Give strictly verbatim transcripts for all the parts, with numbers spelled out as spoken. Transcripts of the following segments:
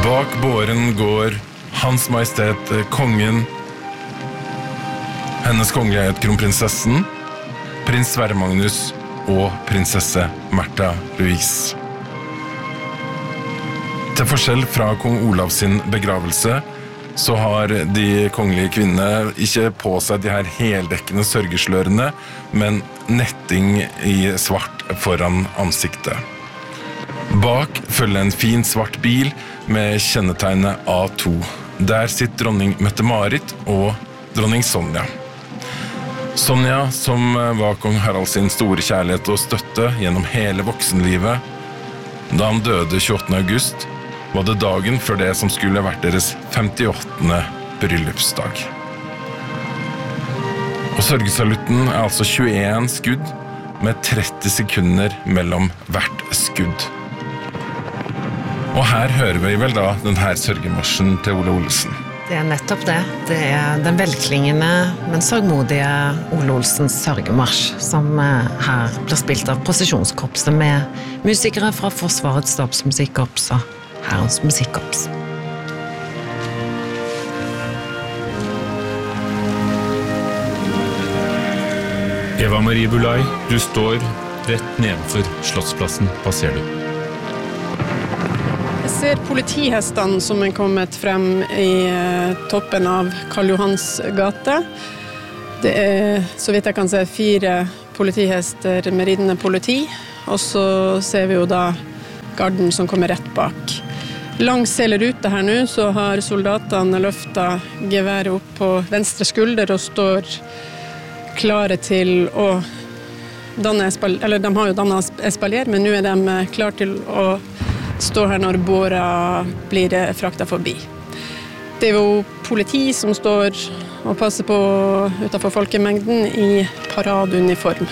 Bak båren går Hans Majestet Kongen, Hennes Kongelighet Kronprinsessen, Prins Sverre Magnus og prinsesse Märtha Louise. Til forskjell fra kong Olav sin begravelse, så har de kongelige kvinnene ikke på seg de her heldekkende sørgeslørene, men netting i svart foran ansiktet. Bak følger en fin svart bil med kjennetegnet A to. Der sitter dronning Mette-Marit og dronning Sonja. Sonja, som var kong Harald sin store kjærlighet og støtte gjennom hele voksenlivet, da han døde tjueåttende august, var det dagen før det som skulle vært deres femtiåttende bryllupsdag. Og sørgesalutten er altså tjueen skudd med tretti sekunder mellom hvert skudd. Og her hører vi vel da denne sørgemarsjen til Ole Olsen. Det er nettopp det. Det er den velklingende, men sørgmodige Ole Olsens sørgemarsj, som her blir spilt av prosesjonskorpset med musikere fra Forsvarets stabsmusikkorps og Hærens musikkorps. Eva Marie Bulai, du står rett nedenfor Slottsplassen. Hva ser du? Jeg ser politihestene som er kommet frem i toppen av Karl Johans gate. Det er, så vidt jeg kan se, fire politihester med ridende politi, og så ser vi jo da garden som kommer rett bak. Langs hele ruta her nå så har soldatene løftet geværet opp på venstre skulder og står klare til å danne espalier, eller de har jo dannet espalier, men nå er de klare til å stå her når båra blir fraktet forbi. Det er jo politi som står og passer på utenfor folkemengden i paradeuniform.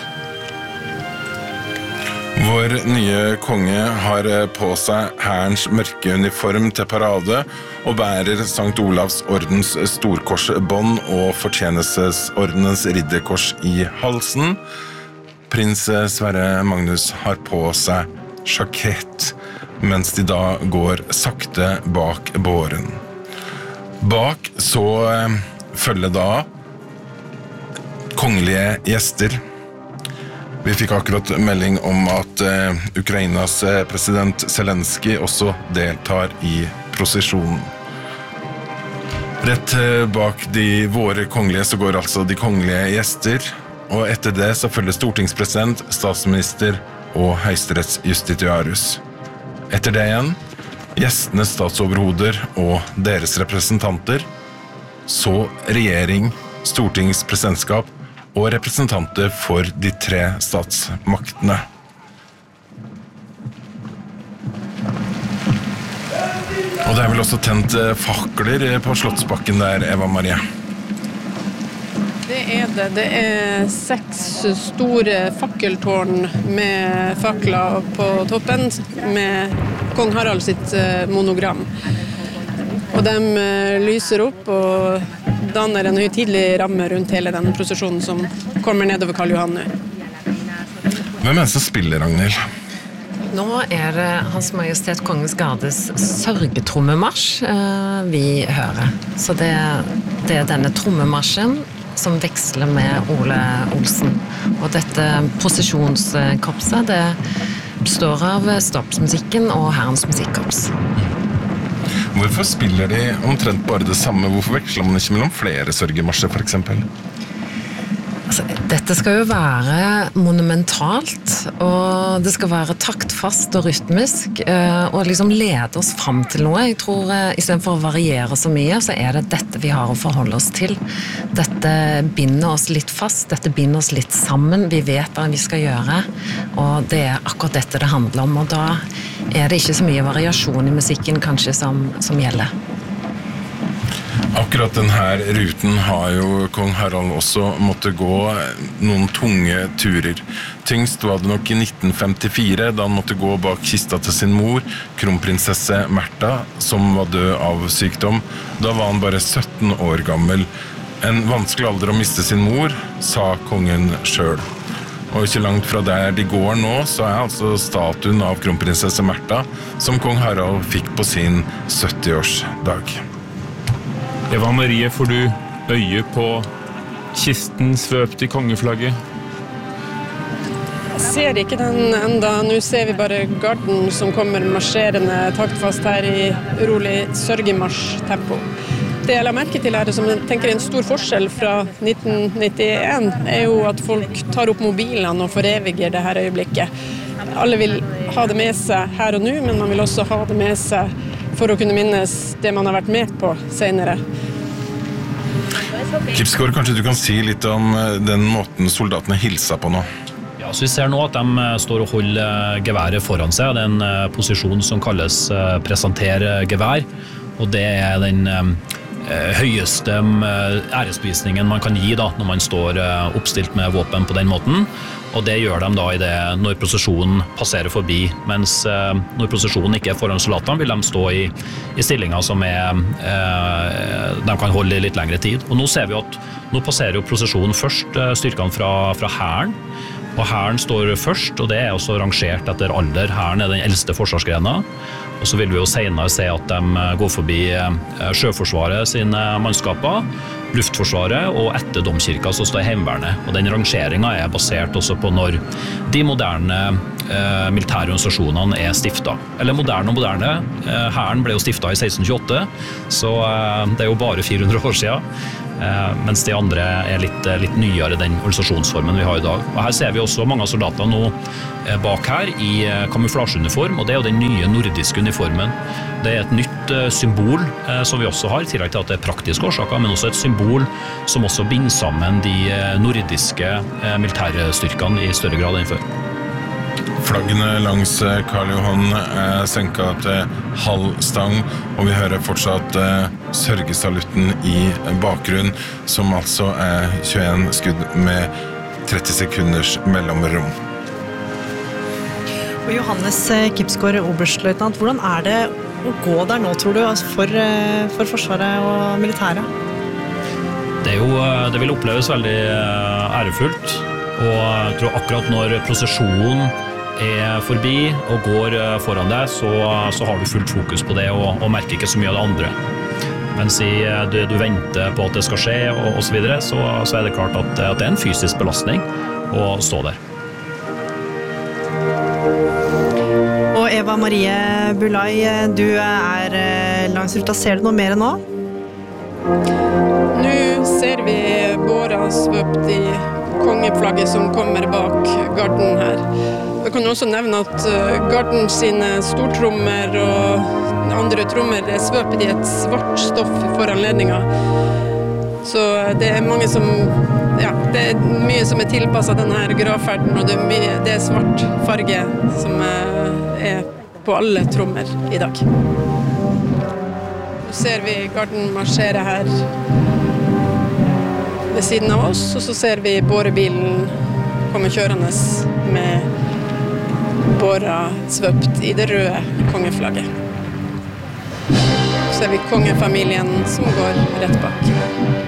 Vår nye konge har på seg hærens mørke uniform til parade og bærer Sankt Olavs ordens storkorsbånd og fortjenestesordenens ridderkors i halsen. Prins Sverre Magnus har på seg sjakett, mens de da går sakte bak båren. Bak så følger da kongelige gjester. Vi fikk akkurat melding om at uh, Ukrainas uh, president Zelensky også deltar i prosesjonen. Rett uh, bak de våre kongelige så går altså de kongelige gjester, og etter det så følger stortingspresident, statsminister og høyesterettsjustitiarius. Etter det igjen, gjestenes statsoverhoder og deres representanter, så regjering, stortingspresidentskap og representanter for de tre statsmaktene. Og det er vel også tent fakler på Slottsbakken der, Eva Marie? Det er det. Det er seks store fakkeltårn med fakler på toppen med kong Harald sitt monogram. Og de lyser opp og danner en høytidelig ramme rundt hele den prosesjonen som kommer nedover Karl Johan nå. Hvem er det som spiller, Ragnhild? Nå er det Hans Majestet Kongens Gardes sørgetrommemarsj vi hører. Så det, det er denne trommemarsjen som veksler med Ole Olsen. Og dette prosesjonskorpset, det består av stabsmusikken og Hærens musikkorps. Hvorfor spiller de omtrent bare det samme? Hvorfor veksler man ikke mellom flere sørgemarsjer, for eksempel? Altså, dette skal jo være monumentalt, og det skal være taktfast og rytmisk, og liksom lede oss frem til noe. Jeg tror, i stedet for å variere så mye, så er det dette vi har å forholde oss til. Dette binder oss litt fast, dette binder oss litt sammen. Vi vet hva vi skal gjøre, og det er akkurat dette det handler om, og da er det ikke så mye variasjon i musikken kanskje som, som gjelder. Akkurat denne ruten har jo kong Harald også måttet gå noen tunge turer. Tyngst var det nok i nitten femtifire, da han måtte gå bak kista til sin mor, kronprinsesse Märtha, som var død av sykdom. Da var han bare sytten år gammel. En vanskelig alder å miste sin mor, sa kongen selv. Og ikke langt fra der de går nå, så er altså statuen av kronprinsesse Märtha, som kong Harald fikk på sin sytti-årsdag. Eva Marie, får du øye på kisten svøpt i kongeflagget? Jeg ser ikke den enda. Nå ser vi bare garden som kommer marsjerende taktfast her i urolig sørgemarsjtempo. Det jeg la merke til her, som jeg tenker er en stor forskjell fra nitten nittien, er jo at folk tar opp mobilene og foreviger det her øyeblikket. Alle vil ha det med seg her og nå, men man vil også ha det med seg for å kunne minnes det man har vært med på senere. Kipsgaard, kanskje du kan si litt om den måten soldatene hilser på nå? Ja, så vi ser nå at de står og holder geværet foran seg. Det er en posisjon som kalles presenter gevær, og det er den høyeste æresbevisningen man kan gi da, når man står oppstilt med våpen på den måten. Og det gjør de da i det når prosesjonen passerer forbi, mens når prosesjonen ikke er foran soldatene, vil de stå i, i stillinger som er, eh, de kan holde i litt lengre tid. Og nå ser vi at nå passerer jo prosesjonen først styrkene fra, fra hæren, og hæren står først, og det er også rangert etter alder. Hæren er den eldste forsvarsgrena, og så vil vi jo senere se at de går forbi Sjøforsvaret sine mannskaper, Luftforsvaret, og etter domkirka så står Heimevernet. Og den rangeringen er basert også på når de moderne eh, militære organisasjonene er stiftet. Eller moderne og moderne. Eh, hæren ble jo stiftet i seksten tjueåtte, så eh, det er jo bare fire hundre år siden. Eh, mens de andre er litt, litt nyere den organisasjonsformen vi har i dag. Og her ser vi også mange av soldatene nå eh, bak her i eh, kamuflasjeuniform, og det er jo den nye nordiske uniformen. Det er et nytt eh, symbol eh, som vi også har, i tillegg til at det er praktiske årsaker, men også et symbol som også binder sammen de eh, nordiske eh, militærstyrkene i større grad enn før. Flaggene langs Karl Johan er senket til halv stang, og vi hører fortsatt eh, sørgesalutten i bakgrunn, som altså er tjueen skudd med tretti sekunders mellomrom. Og Johannes Kipsgaard, oberstløytnant, hvordan er det å gå der nå, tror du, for, for Forsvaret og militæret? Det, er jo, det vil oppleves veldig ærefullt, og jeg tror akkurat når prosesjonen er forbi og går foran deg, så, så har du fullt fokus på det og, og merker ikke så mye av det andre. Mens i, du, du venter på at det skal skje og, og så videre, så, så er det klart at, at det er en fysisk belastning å stå der. Og Eva Marie Bulai, du er langs ruta. Ser du noe mer nå? Nå ser vi båra svøpt i kongeflagget som kommer bak garden her. Jeg kan også nevne at garden sine stortrommer og andre trommer er svøpet i et svart stoff for anledningen. Så det er mange som, ja, det er mye som er tilpasset denne gravferden, og det er, mye, det er svart farge som er på alle trommer i dag. Nå ser vi garden marsjere her ved siden av oss, og så ser vi bårebilen komme kjørende med båra svøpt i det røde kongeflagget. Så ser vi kongefamilien som går rett bak.